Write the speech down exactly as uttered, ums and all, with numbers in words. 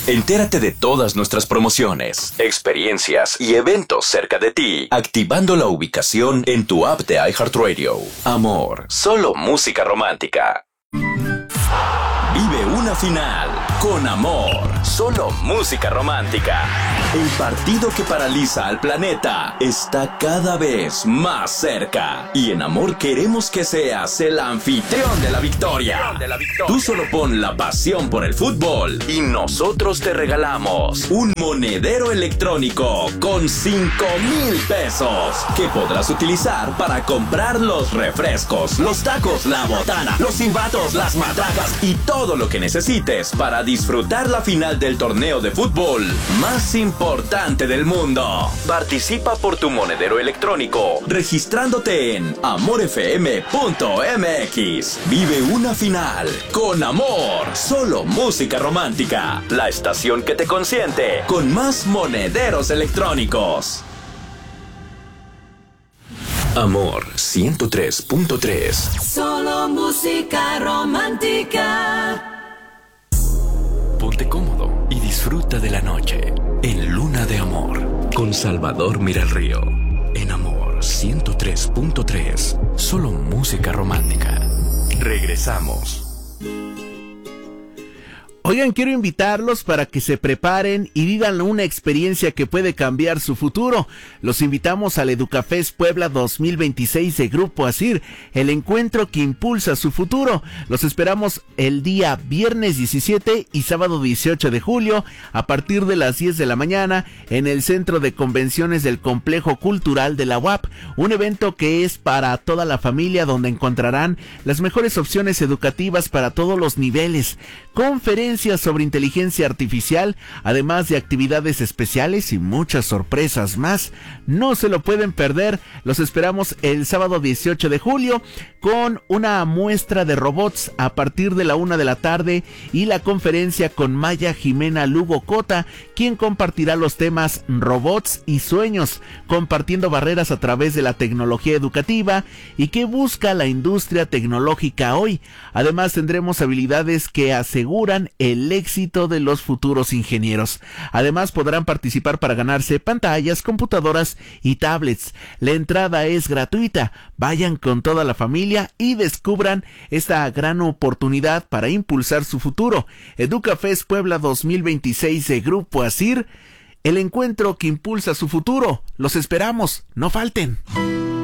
Entérate de todas nuestras promociones, experiencias y eventos cerca de ti, activando la ubicación en tu app de iHeartRadio. Amor, solo música romántica. Vive una final con Amor, solo música romántica. El partido que paraliza al planeta está cada vez más cerca. Y en Amor queremos que seas el anfitrión de la victoria. Tú solo pon la pasión por el fútbol y nosotros te regalamos un monedero electrónico con cinco mil pesos que podrás utilizar para comprar los refrescos, los tacos, la botana, los silbatos, las matracas y todo lo que necesites para disfrutar la final del torneo de fútbol más importante del mundo. Participa por tu monedero electrónico registrándote en amor f m punto m x. Vive una final con Amor, solo música romántica. La estación que te consiente con más monederos electrónicos. Amor ciento tres punto tres. Solo música romántica. Ponte cómodo y disfruta de la noche en Luna de Amor con Salvador Miralrío. En Amor ciento tres punto tres. Solo música romántica. Regresamos. Oigan, quiero invitarlos para que se preparen y vivan una experiencia que puede cambiar su futuro. Los invitamos al Educafest Puebla dos mil veintiséis de Grupo Asir, el encuentro que impulsa su futuro. Los esperamos el día viernes diecisiete y sábado dieciocho de julio a partir de las diez de la mañana en el Centro de Convenciones del Complejo Cultural de la U A P. Un evento que es para toda la familia, donde encontrarán las mejores opciones educativas para todos los niveles. Conferencias sobre inteligencia artificial, además de actividades especiales y muchas sorpresas más. No se lo pueden perder. Los esperamos el sábado dieciocho de julio con una muestra de robots a partir de la una de la tarde y la conferencia con Maya Jimena Lugo Cota, quien compartirá los temas robots y sueños, compartiendo barreras a través de la tecnología educativa y qué busca la industria tecnológica hoy. Además tendremos habilidades que aseguran el éxito de los futuros ingenieros. Además podrán participar para ganarse pantallas, computadoras y tablets. La entrada es gratuita. Vayan con toda la familia y descubran esta gran oportunidad para impulsar su futuro. Educafest Puebla dos mil veintiséis de Grupo Asir, el encuentro que impulsa su futuro. Los esperamos, no falten.